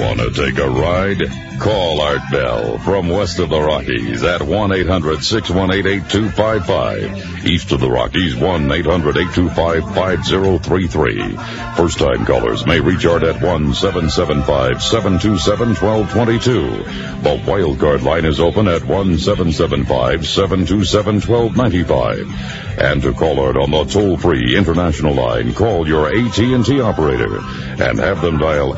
Want to take a ride? Call Art Bell from west of the Rockies at 1-800-618-8255. East of the Rockies, 1-800-825-5033. First-time callers may reach Art at 1-775-727-1222. The wildcard line is open at 1-775-727-1295. And to call Art on the toll-free international line, call your AT&T operator and have them dial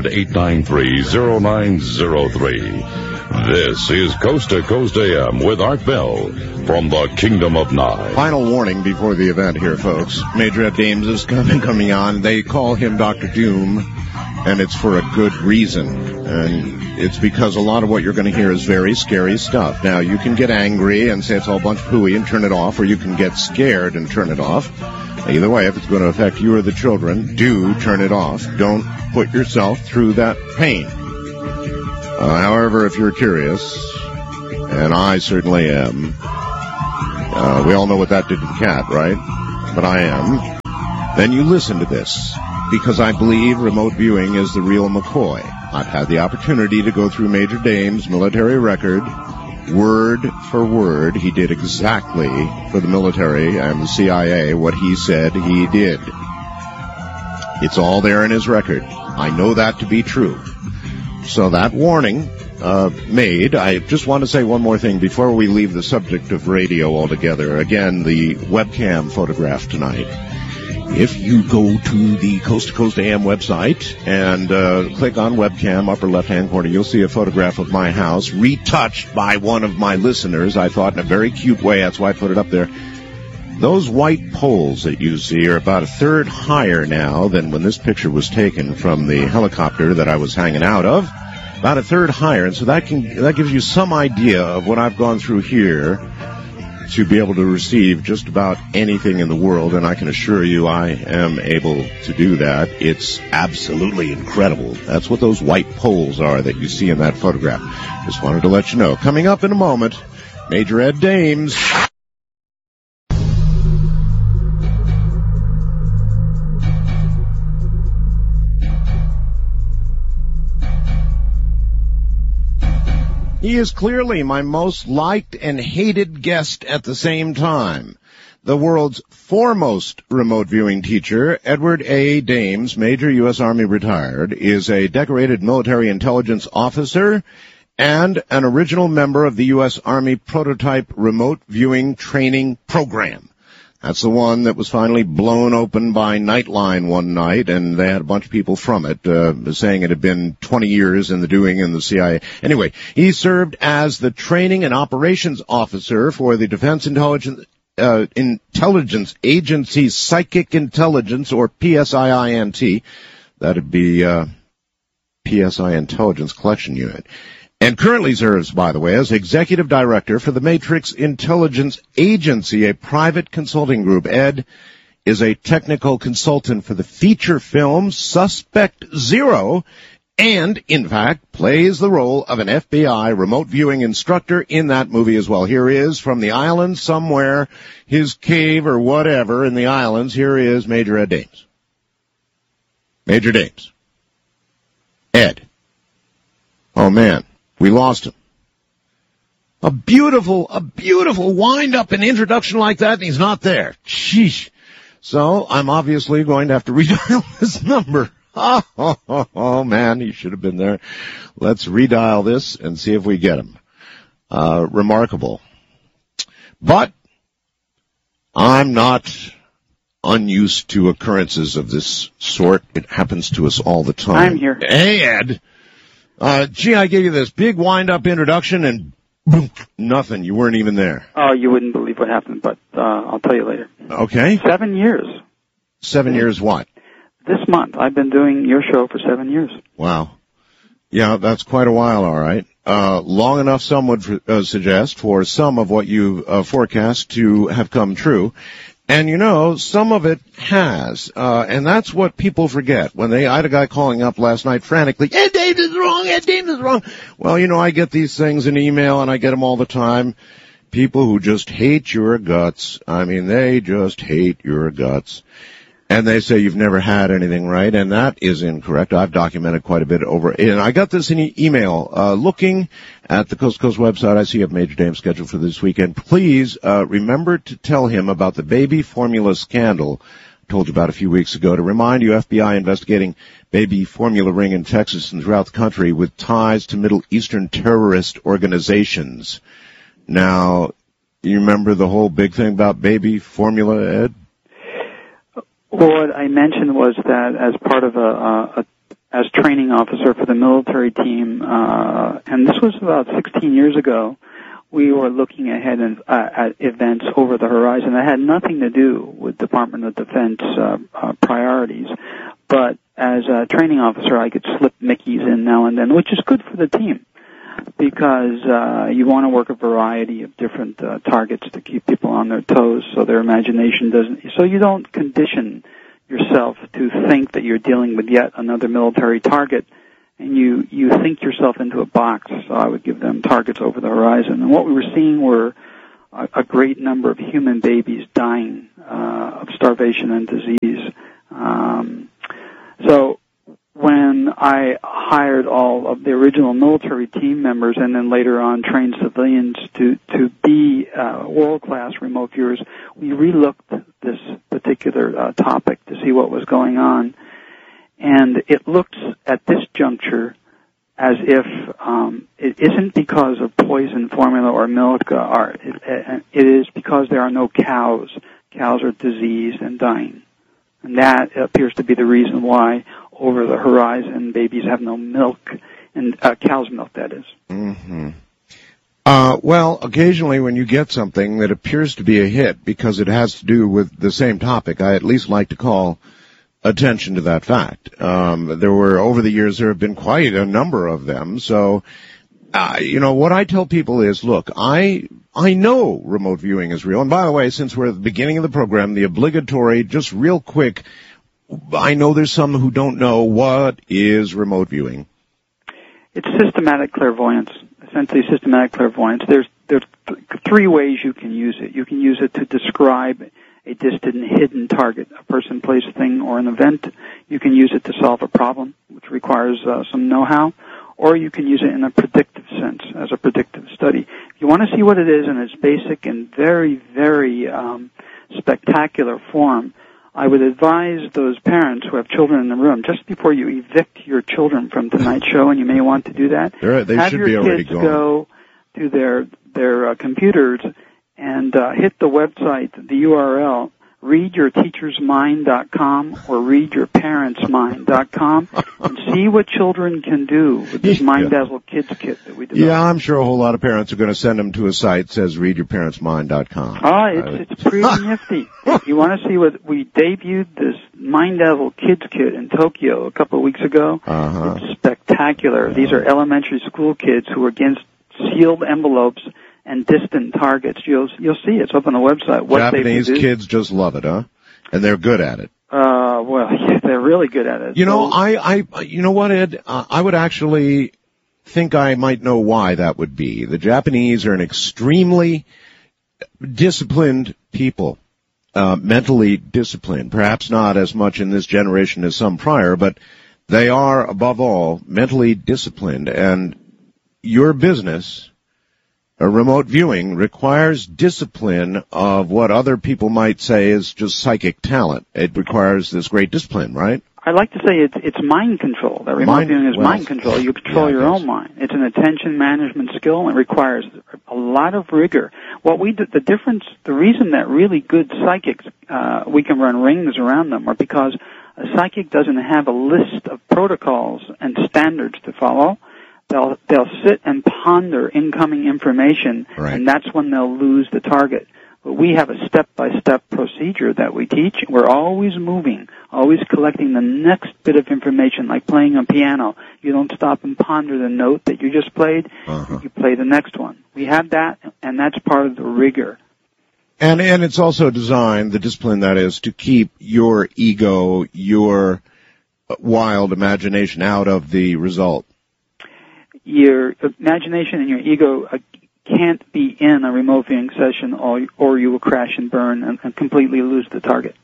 800-893-0903. This is Coast to Coast AM with Art Bell from the Kingdom of Nye. Final warning before the event here, folks. Major Ed Dames is coming on. They call him Dr. Doom, and it's for a good reason. And it's because a lot of what you're going to hear is very scary stuff. Now, you can get angry and say it's all a bunch of hooey and turn it off, or you can get scared and turn it off. Either way, if it's going to affect you or the children, do turn it off. Don't put yourself through that pain. However, if you're curious, and I certainly am, we all know what that did to the cat, right? But I am. Then you listen to this, because I believe remote viewing is the real McCoy. I've had the opportunity to go through Major Dames' military record, word for word. He did exactly for the military and the CIA what he said he did. It's all there in his record. I know that to be true. So that warning made, I just want to say one more thing before we leave the subject of radio altogether. Again, the webcam photograph tonight. If you go to the Coast to Coast AM website and click on webcam, upper left-hand corner, you'll see a photograph of my house retouched by one of my listeners, I thought, in a very cute way. That's why I put it up there. Those white poles that you see are about a third higher now than when this picture was taken from the helicopter that I was hanging out of. About a third higher, and so that gives you some idea of what I've gone through here to be able to receive just about anything in the world, and I can assure you I am able to do that. It's absolutely incredible. That's what those white poles are that you see in that photograph. Just wanted to let you know. Coming up in a moment, Major Ed Dames. He is clearly my most liked and hated guest at the same time. The world's foremost remote viewing teacher, Edward A. Dames, Major U.S. Army retired, is a decorated military intelligence officer and an original member of the U.S. Army prototype remote viewing training program. That's the one that was finally blown open by Nightline one night, and they had a bunch of people from it saying it had been 20 years in the doing in the CIA. Anyway, he served as the training and operations officer for the Defense Intelligence Agency Psychic Intelligence, or PSIINT. That'd be PSI Intelligence Collection Unit. And currently serves, by the way, as executive director for the Matrix Intelligence Agency, a private consulting group. Ed is a technical consultant for the feature film Suspect Zero and, in fact, plays the role of an FBI remote viewing instructor in that movie as well. Here he is from the islands somewhere, his cave or whatever in the islands. Here is Major Ed Dames. Major Dames. Ed. Oh, man. We lost him. A beautiful wind-up and introduction like that, and he's not there. Sheesh. So I'm obviously going to have to redial this number. Oh, man, he should have been there. Let's redial this and see if we get him. Remarkable. But I'm not unused to occurrences of this sort. It happens to us all the time. I'm here. Hey, Ed. I gave you this big wind-up introduction, and boom, nothing. You weren't even there. Oh, you wouldn't believe what happened, but I'll tell you later. Okay. 7 years. 7 years what? This month. I've been doing your show for 7 years. Wow. Yeah, that's quite a while, all right. Long enough, some would suggest, for some of what you forecast to have come true. And, you know, some of it has, and that's what people forget. When I had a guy calling up last night frantically, Ed Dames is wrong, Ed Dames is wrong. Well, you know, I get these things in email, and I get them all the time. People who just hate your guts. I mean, they just hate your guts. And they say you've never had anything right, and that is incorrect. I've documented quite a bit over, and I got this in email. Looking at the Coast to Coast website, I see you have Major Dame scheduled for this weekend. Please remember to tell him about the baby formula scandal I told you about a few weeks ago. To remind you, FBI investigating baby formula ring in Texas and throughout the country with ties to Middle Eastern terrorist organizations. Now, you remember the whole big thing about baby formula, Ed? What I mentioned was that as part of as training officer for the military team, and this was about 16 years ago, we were looking ahead at events over the horizon that had nothing to do with Department of Defense priorities. But as a training officer, I could slip Mickeys in now and then, which is good for the team, because you want to work a variety of different targets to keep people on their toes so their imagination doesn't, so you don't condition yourself to think that you're dealing with yet another military target, and you think yourself into a box. So I would give them targets over the horizon. And what we were seeing were a great number of human babies dying of starvation and disease. So when I hired all of the original military team members and then later on trained civilians to be world-class remote viewers, we relooked this particular topic to see what was going on. And it looks at this juncture as if it isn't because of poison formula or milk. It is because there are no cows. Cows are diseased and dying. And that appears to be the reason why over the horizon babies have no milk, and cow's milk, that is. Mm-hmm. Well, occasionally when you get something that appears to be a hit because it has to do with the same topic, I at least like to call attention to that fact. Over the years, there have been quite a number of them. So, what I tell people is, look, I know remote viewing is real. And by the way, since we're at the beginning of the program, the obligatory, just real quick, I know there's some who don't know what is remote viewing. It's systematic clairvoyance, essentially systematic clairvoyance. There's three ways you can use it. You can use it to describe a distant hidden target, a person, place, thing, or an event. You can use it to solve a problem, which requires some know-how, or you can use it in a predictive sense, as a predictive study. If you want to see what it is in its basic and very, very spectacular form, I would advise those parents who have children in the room, just before you evict your children from tonight's show, and you may want to do that, they should be already gone. Have your kids go to their computers and hit the website, the URL, readyourteachersmind.com or readyourparentsmind.com, and see what children can do with this Mind Dazzle Kids Kit that we developed. Yeah, I'm sure a whole lot of parents are going to send them to a site that says readyourparentsmind.com. It's pretty nifty. If you want to see what we debuted, this Mind Dazzle Kids Kit in Tokyo a couple of weeks ago. It's spectacular. Yeah. These are elementary school kids who are against sealed envelopes and distant targets. You'll see it's up on the website. What Japanese kids just love it, huh? And they're good at it. Well, they're really good at it. You know, you know what, Ed? I would actually think I might know why that would be. The Japanese are an extremely disciplined people, mentally disciplined. Perhaps not as much in this generation as some prior, but they are, above all, mentally disciplined. And your business, remote viewing, requires discipline of what other people might say is just psychic talent. It requires this great discipline, right? I like to say it's mind control. That remote viewing is mind control. You control your own mind. It's an attention management skill, and it requires a lot of rigor. What we do, the reason that really good psychics, we can run rings around them, are because a psychic doesn't have a list of protocols and standards to follow. They'll sit and ponder incoming information, right, and that's when they'll lose the target. But we have a step-by-step procedure that we teach. We're always moving, always collecting the next bit of information, like playing a piano. You don't stop and ponder the note that you just played. You play the next one. We have that, and that's part of the rigor. And it's also designed, the discipline that is, to keep your ego, your wild imagination out of the result. Your imagination and your ego can't be in a remote viewing session, or you will crash and burn and completely lose the target.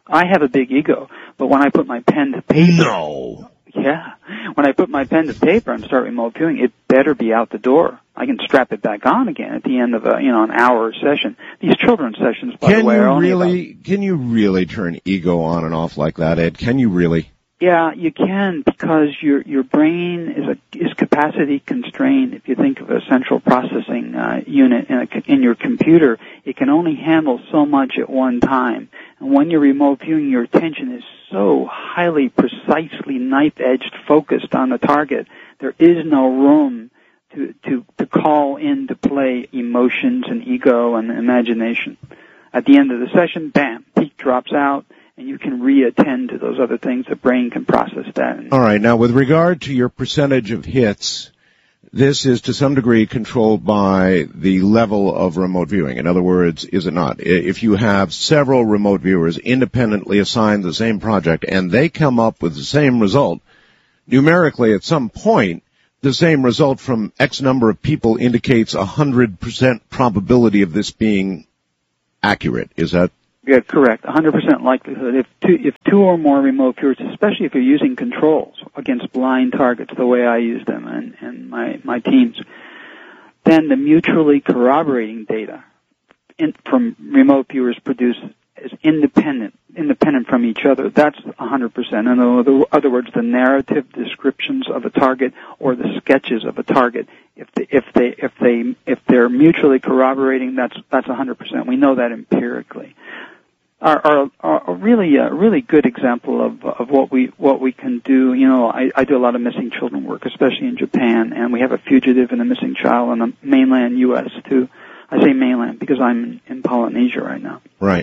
I have a big ego, but when I put my pen to paper... No. Yeah. When I put my pen to paper and start remote viewing, it better be out the door. I can strap it back on again at the end of an hour session. These children's sessions, by the way, are only Can you really turn ego on and off like that, Ed? Can you really? Yeah, you can, because your brain is capacity constrained. If you think of a central processing unit in your computer, it can only handle so much at one time. And when you're remote viewing, your attention is so highly, precisely knife-edged focused on the target. There is no room to call into play emotions and ego and imagination. At the end of the session, bam, peak drops out, and you can reattend to those other things. The brain can process that. All right. Now, with regard to your percentage of hits, this is to some degree controlled by the level of remote viewing. In other words, is it not? If you have several remote viewers independently assigned the same project and they come up with the same result, numerically at some point, the same result from X number of people indicates 100% probability of this being accurate. Is that? Yeah, correct. 100% likelihood. If two or more remote viewers, especially if you're using controls against blind targets the way I use them and my teams, then the mutually corroborating data from remote viewers produced is independent from each other. That's 100%. In other words, the narrative descriptions of a target or the sketches of a target, if they're mutually corroborating, that's 100%. We know that empirically. Are a really good example of what we can do. I do a lot of missing children work, especially in Japan, and we have a fugitive and a missing child in the mainland U.S. too. I say mainland because I'm in Polynesia right now. Right.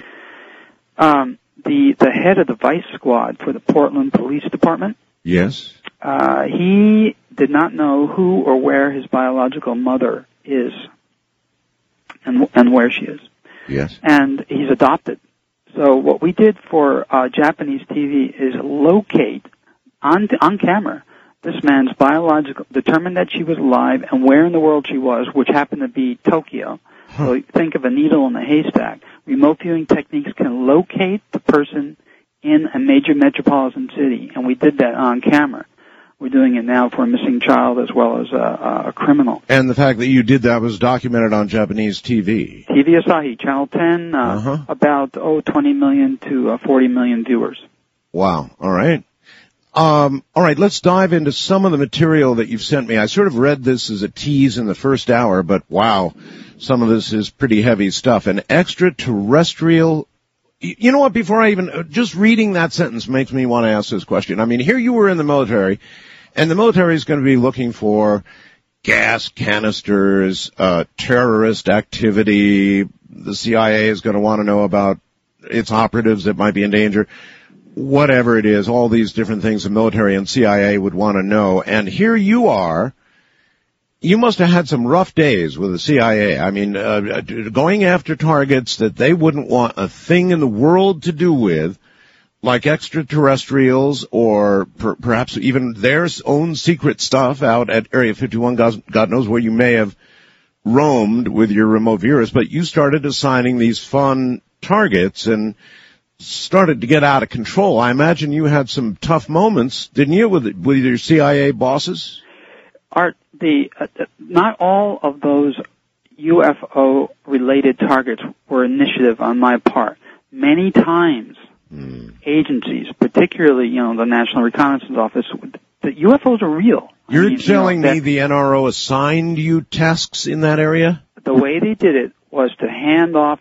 The head of the Vice Squad for the Portland Police Department. Yes. He did not know who or where his biological mother is, and where she is. Yes. And he's adopted. So what we did for Japanese TV is locate on camera this man's biological, determined that she was alive and where in the world she was, which happened to be Tokyo. So think of a needle in a haystack. Remote viewing techniques can locate the person in a major metropolitan city, and we did that on camera. We're doing it now for a missing child as well as a criminal. And the fact that you did that was documented on Japanese TV. TV Asahi, Channel 10, about 20 million to 40 million viewers. Wow. All right. All right, let's dive into some of the material that you've sent me. I sort of read this as a tease in the first hour, but wow, some of this is pretty heavy stuff. An extraterrestrial... You know what, before I even... Just reading that sentence makes me want to ask this question. I mean, here you were in the military, and the military is going to be looking for gas canisters, terrorist activity. The CIA is going to want to know about its operatives that might be in danger. Whatever it is, all these different things the military and CIA would want to know. And here you are. You must have had some rough days with the CIA. I mean, going after targets that they wouldn't want a thing in the world to do with, like extraterrestrials or perhaps even their own secret stuff out at Area 51. God knows where you may have roamed with your remote viewers, but you started assigning these fun targets and started to get out of control. I imagine you had some tough moments, didn't you, with your CIA bosses? Art, not all of those UFO-related targets were initiative on my part. Many times, agencies, particularly, the National Reconnaissance Office, the UFOs are real. You're telling me the NRO assigned you tasks in that area? The way they did it was to hand off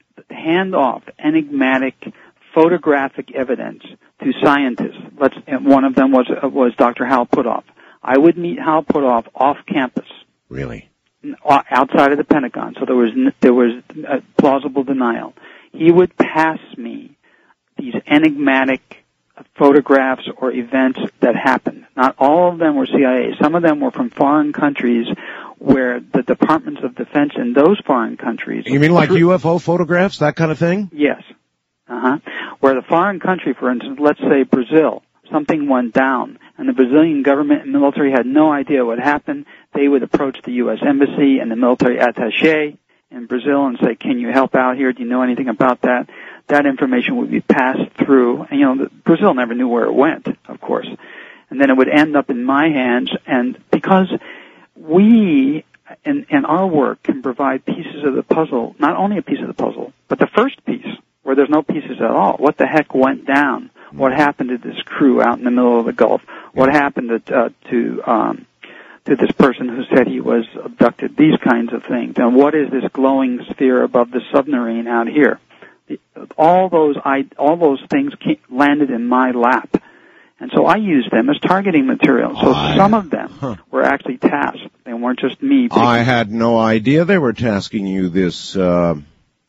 enigmatic photographic evidence to scientists. One of them was Dr. Hal Puthoff. I would meet Hal Puthoff off campus. Really? Outside of the Pentagon, so there was a plausible denial. He would pass me these enigmatic photographs or events that happened. Not all of them were CIA. Some of them were from foreign countries where the Departments of Defense in those foreign countries... You mean like UFO photographs, that kind of thing? Yes. Where the foreign country, for instance, let's say Brazil, something went down, and the Brazilian government and military had no idea what happened. They would approach the U.S. Embassy and the military attaché in Brazil and say, can you help out here? Do you know anything about that? That information would be passed through. And, Brazil never knew where it went, of course. And then it would end up in my hands. And because we, in our work, can provide pieces of the puzzle, not only a piece of the puzzle, but the first piece, where there's no pieces at all. What the heck went down? What happened to this crew out in the middle of the Gulf? What happened to this person who said he was abducted? These kinds of things. And what is this glowing sphere above the submarine out here? All those things landed in my lap. And so I used them as targeting material. So some of them were actually tasked. They weren't just me. I had no idea they were tasking you this, I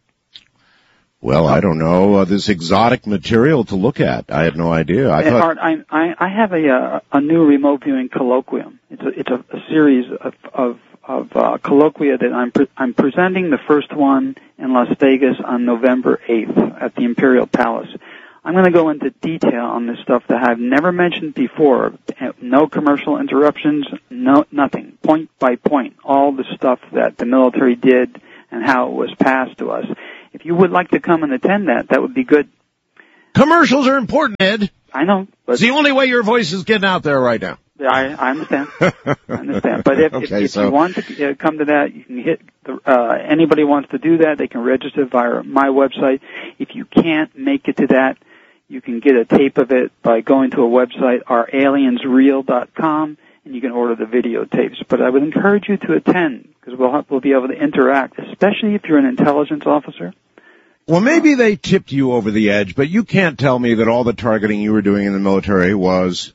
don't know, this exotic material to look at. I had no idea. I have a new remote viewing colloquium. It's a series of colloquia that I'm presenting. The first one in Las Vegas on November 8th at the Imperial Palace. I'm going to go into detail on this stuff that I've never mentioned before. No commercial interruptions, nothing. Point by point, all the stuff that the military did and how it was passed to us. If you would like to come and attend that would be good. Commercials are important, Ed. I know. But it's the only way your voice is getting out there right now. I understand. But if you want to come to that, you can hit anybody wants to do that, they can register via my website. If you can't make it to that, you can get a tape of it by going to a website, ouraliensreal.com, and you can order the videotapes. But I would encourage you to attend, because we'll be able to interact, especially if you're an intelligence officer. Well, maybe they tipped you over the edge, but you can't tell me that all the targeting you were doing in the military was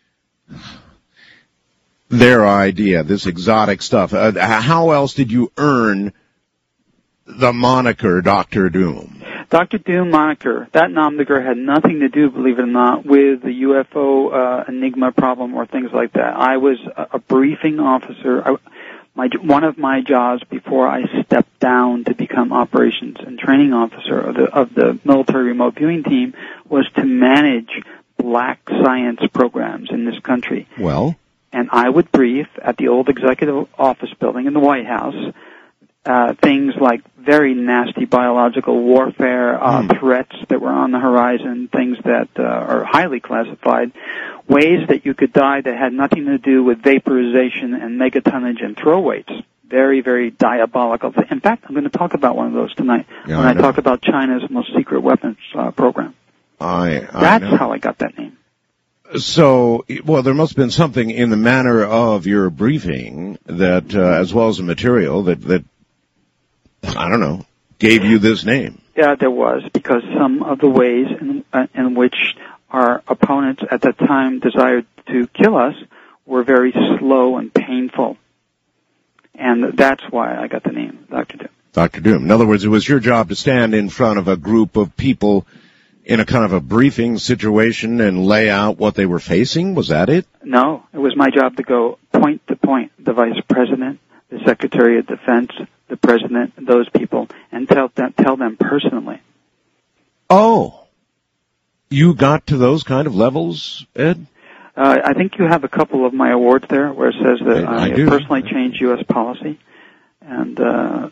their idea, this exotic stuff. How else did you earn the moniker Dr. Doom? Dr. Doom moniker, that moniker had nothing to do, believe it or not, with the UFO Enigma problem or things like that. I was a briefing officer. One of my jobs before I stepped down to become operations and training officer of the military remote viewing team was to manage black science programs in this country. Well, and I would brief at the old executive office building in the White House things like very nasty biological warfare threats that were on the horizon, things that are highly classified, ways that you could die that had nothing to do with vaporization and megatonnage and throw weights. Very, very diabolical. In fact, I'm going to talk about one of those tonight when I talk about China's most secret weapons program. That's how I got that name. So, well, there must have been something in the manner of your briefing that, as well as the material that I don't know, gave you this name. Yeah, there was, because some of the ways in which our opponents at that time desired to kill us were very slow and painful. And that's why I got the name, Dr. Doom. Dr. Doom. In other words, it was your job to stand in front of a group of people in a kind of a briefing situation and lay out what they were facing? Was that it? No, it was my job to go point to point, the Vice President, the Secretary of Defense, the President, those people, and tell them personally. Oh. You got to those kind of levels, Ed? I think you have a couple of my awards there where it says that I personally changed U.S. policy. And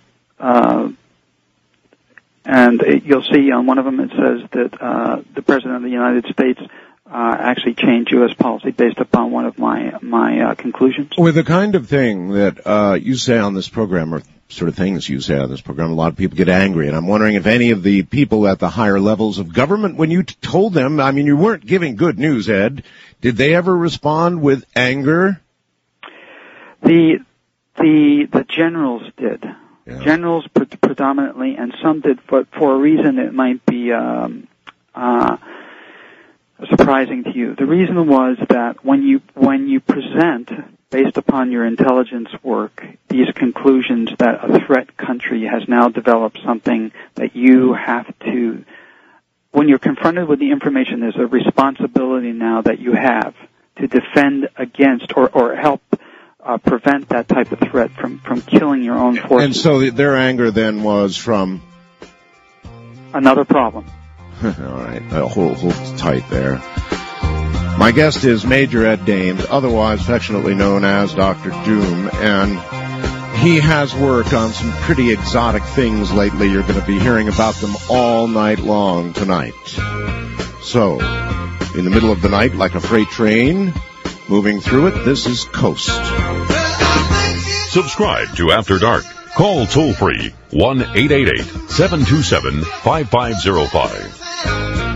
you'll see on one of them it says that the President of the United States actually changed U.S. policy based upon one of my conclusions. With the kind of thing that you say on this program, or sort of things you say on this program, a lot of people get angry. And I'm wondering if any of the people at the higher levels of government, when you told them, I mean, you weren't giving good news, Ed, did they ever respond with anger? The generals did. Yeah. Generals predominantly, and some did, but for a reason it might be surprising to you. The reason was that when you present, based upon your intelligence work, these conclusions that a threat country has now developed something that you have to, when you're confronted with the information, there's a responsibility now that you have to defend against or help prevent that type of threat from killing your own forces. And so their anger then was from? Another problem. All right. Hold tight there. My guest is Major Ed Dames, otherwise affectionately known as Dr. Doom, and He has worked on some pretty exotic things lately. You're going to be hearing about them all night long tonight. So, in the middle of the night, like a freight train, moving through it, this is Coast. Subscribe to After Dark. Call toll-free 1-888-727-5505.